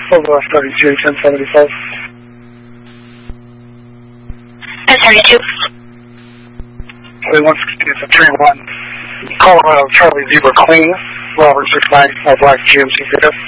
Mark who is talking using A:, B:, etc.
A: over 32, 1075.
B: 1032.
A: Once again, it's a 3-1. Colorado Charlie Zebra Clean, Robert 69, Black GMC pickup.